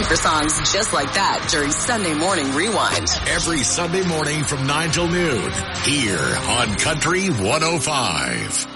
for songs just like that during Sunday Morning Rewind. Every Sunday morning from 9 till noon here on Country 105.